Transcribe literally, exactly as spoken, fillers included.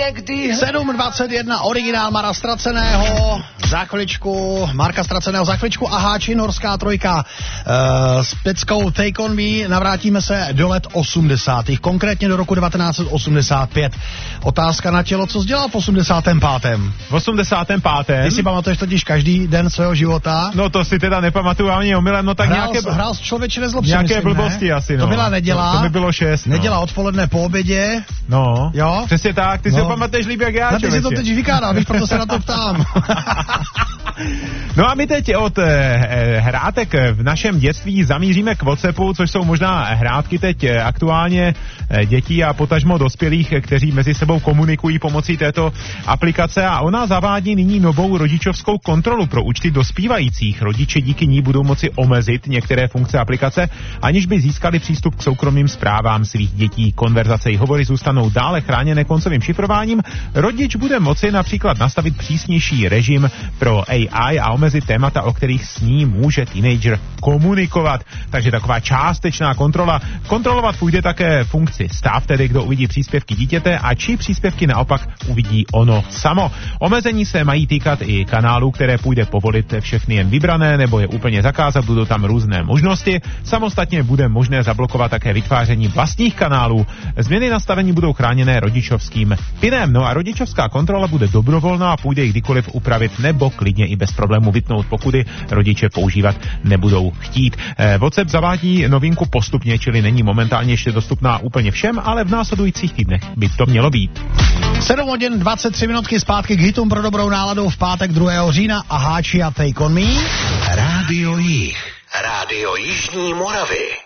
někdy... sedm dvacet jedna, originál Mara Ztraceného, za chviličku, Marka Ztraceného, za chviličku Aháči, norská trojka uh, s peckou Take On Me, navrátíme se do let osmdesátých, konkrétně do roku devatenáct osmdesát pět. Otázka na tělo, co jsi dělal v osmdesátém pátém? V osmdesátém pátém Ty si pamatuješ totiž každý den svého života? No to si teda nepamatuju ani omylem, no tak hrál, nějaké... Hrál člověče nezlob si, Nějaké myslím, blbosti ne? asi, no. To byla neděla. To, to by bylo šest, no. Neděla odpoledne po obědě. No, jo? Přesně tak, ty no. si ho pamatuješ líp jak já, no, ty si to teď vykládal, víš, proto se na to ptám. No a my teď od eh, hrátek v našem dětství zamíříme k WhatsAppu, což jsou možná hrátky teď aktuálně eh, dětí a potažmo dospělých, kteří mezi sebou komunikují pomocí této aplikace a ona zavádí nyní novou rodičovskou kontrolu pro účty dospívajících. Rodiče díky ní budou moci omezit některé funkce aplikace, aniž by získali přístup k soukromým zprávám svých dětí. Konverzace i hovory zůstanou dále chráněné koncovým šifrováním. Rodič bude moci například nastavit přísnější režim pro A I a omezit témata, o kterých s ní může teenager komunikovat. Takže taková částečná kontrola. Kontrolovat půjde také funkci stav, tedy kdo uvidí příspěvky dítěte a či příspěvky naopak uvidí ono samo. Omezení se mají týkat i kanálů, které půjde povolit všechny jen vybrané nebo je úplně zakázat, budou tam různé možnosti. Samostatně bude možné zablokovat také vytváření vlastních kanálů. Změny nastavení budou chráněné rodičovským pinem. No a rodičovská kontrola bude dobrovolná a půjde kdykoliv upravit nebo klidně i bez problému vytnout, pokud rodiče používat nebudou chtít. Eh, WhatsApp zavádí novinku postupně, čili není momentálně ještě dostupná úplně všem, ale v následujících týdnech by to mělo být. sedm hodin dvacet tři minutky zpátky k hitům pro dobrou náladu v pátek druhého října a Háči a Take On Me. Rádio Jih. Rádio Jižní Moravy.